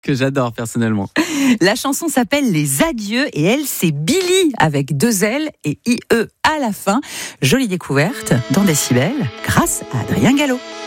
que j'adore personnellement. La chanson s'appelle Les Adieux et elle, c'est Billy avec 2 L et IE à la fin. Jolie découverte dans Décibel grâce à Adrien Gallo.